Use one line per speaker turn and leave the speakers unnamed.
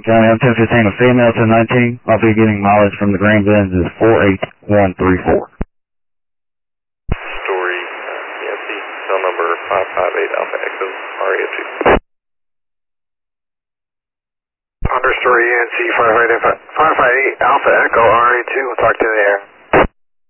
County, I'm 1015, a female 1019. I'll be getting mileage from the green bins is 48134.
Story, ENC, cell number 558 Alpha Echo, REF2.
Understory ENC 558 Alpha Echo, RA2, we'll talk to you in the air.